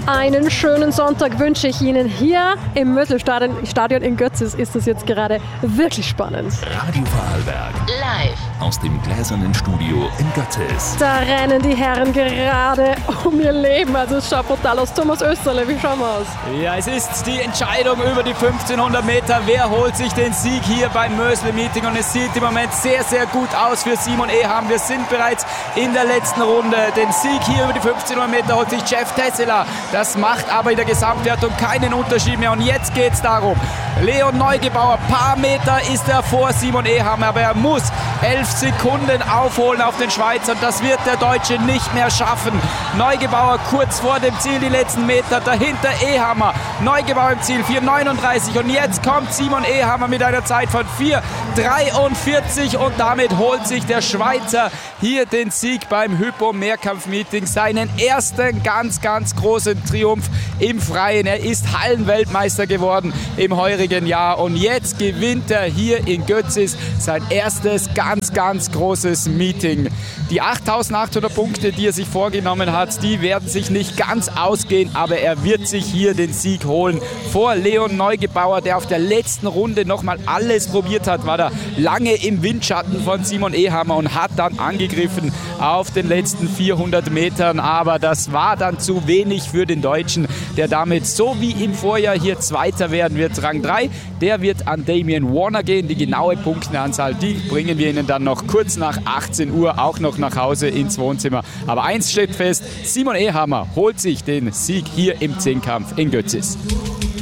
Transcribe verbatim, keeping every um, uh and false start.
Einen schönen Sonntag wünsche ich Ihnen. Hier im Möselstadion Stadion in Götzis ist es jetzt gerade wirklich spannend. Radio Vorarlberg. Live aus dem gläsernen Studio in Götzis. Da rennen die Herren gerade um ihr Leben. Also es schaut brutal aus. Thomas Österle, wie schauen wir aus? Ja, es ist die Entscheidung über die fünfzehnhundert Meter. Wer holt sich den Sieg hier beim Mösle-Meeting? Und es sieht im Moment sehr, sehr gut aus für Simon Ehammer. Wir sind bereits in der letzten Runde. Den Sieg hier über die fünfzehnhundert Meter holt sich Jeff Tesseler. Das macht aber in der Gesamtwertung keinen Unterschied mehr. Und jetzt geht es darum. Leon Neugebauer, paar Meter ist er vor Simon Ehammer, aber er muss elf Sekunden aufholen auf den Schweizer. Und das wird der Deutsche nicht mehr schaffen. Neugebauer kurz vor dem Ziel, die letzten Meter. Dahinter Ehammer. Neugebauer im Ziel, vier neununddreißig. Und jetzt kommt Simon Ehammer mit einer Zeit von vier dreiundvierzig. Und damit holt sich der Schweizer hier den Sieg beim Hypo-Mehrkampf-Meeting. Seinen ersten ganz, ganz großen Triumph im Freien. Er ist Hallenweltmeister geworden im heurigen Jahr und jetzt gewinnt er hier in Götzis sein erstes ganz, ganz großes Meeting. Die achttausendachthundert Punkte, die er sich vorgenommen hat, die werden sich nicht ganz ausgehen, aber er wird sich hier den Sieg holen vor Leon Neugebauer, der auf der letzten Runde nochmal alles probiert hat, war da lange im Windschatten von Simon Ehammer und hat dann angegriffen auf den letzten vierhundert Metern, aber das war dann zu wenig für den Deutschen, der damit so wie im Vorjahr hier Zweiter werden wird. Rang drei, der wird an Damian Warner gehen. Die genaue Punkteanzahl, die bringen wir Ihnen dann noch kurz nach achtzehn Uhr auch noch nach Hause ins Wohnzimmer. Aber eins steht fest, Simon Ehammer holt sich den Sieg hier im Zehnkampf in Götzis.